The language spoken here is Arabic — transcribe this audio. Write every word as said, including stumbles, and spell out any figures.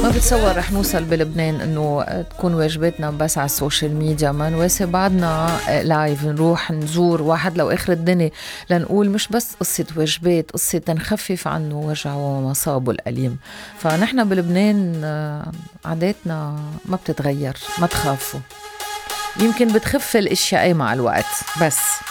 ما بتصور رح نوصل بلبنان انه تكون واجباتنا بس على السوشيال ميديا، ما نواسي بعدنا لايف، نروح نزور واحد لو اخر الدنيا لنقول مش بس قصة واجبات، قصة تنخفف عنه وجعه ومصابه الأليم. فنحن بلبنان عاداتنا ما بتتغير، ما تخافوا، يمكن بتخف الاشياء مع الوقت بس.